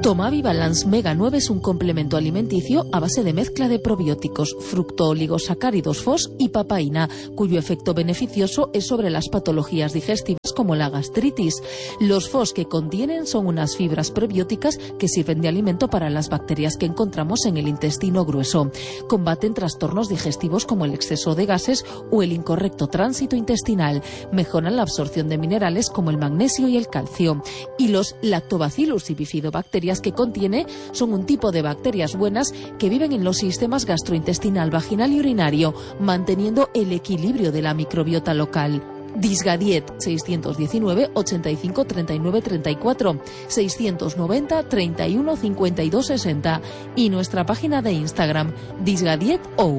Tomavi Balance Mega 9 es un complemento alimenticio a base de mezcla de probióticos, fructooligosacáridos FOS y papaína, cuyo efecto beneficioso es sobre las patologías digestivas como la gastritis. Los FOS que contienen son unas fibras prebióticas que sirven de alimento para las bacterias que encontramos en el intestino grueso. Combaten trastornos digestivos como el exceso de gases o el incorrecto tránsito intestinal. Mejoran la absorción de minerales como el magnesio y el calcio. Y los Lactobacillus y bifidobacterias que contiene son un tipo de bacterias buenas que viven en los sistemas gastrointestinal, vaginal y urinario, manteniendo el equilibrio de la microbiota local. Disgadiet 619 85 39 34 690 31 52 60 y nuestra página de Instagram DisgadietO.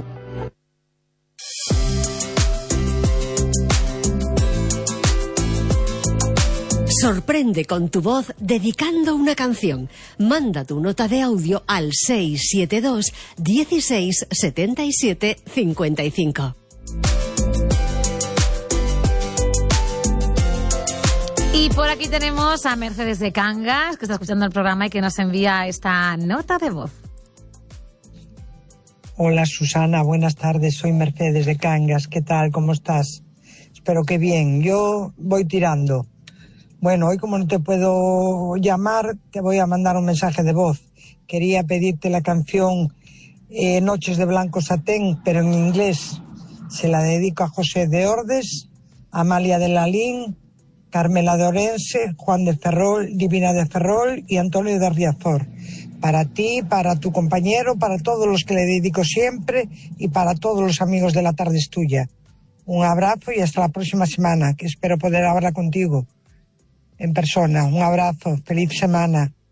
Sorprende con tu voz dedicando una canción. Manda tu nota de audio al 672 16 77 55. Y por aquí tenemos a Mercedes de Cangas, que está escuchando el programa y que nos envía esta nota de voz. Hola Susana, buenas tardes, soy Mercedes de Cangas. ¿Qué tal? ¿Cómo estás? Espero que bien. Yo voy tirando. Bueno, hoy como no te puedo llamar, te voy a mandar un mensaje de voz. Quería pedirte la canción Noches de Blanco Satén, pero en inglés. Se la dedico a José de Ordes, Amalia de Lalín, Carmela de Orense, Juan de Ferrol, Divina de Ferrol y Antonio de Riazor. Para ti, para tu compañero, para todos los que le dedico siempre y para todos los amigos de La Tarde es Tuya. Un abrazo y hasta la próxima semana, que espero poder hablar contigo en persona. Un abrazo, feliz semana.